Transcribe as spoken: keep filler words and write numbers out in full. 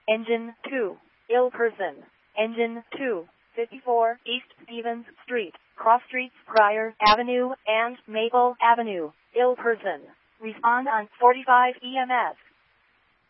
Engine two, ill person. Engine two, fifty-four East Stevens Street, Cross Streets, Pryor Avenue, and Maple Avenue, ill person. Respond on forty-five E M S.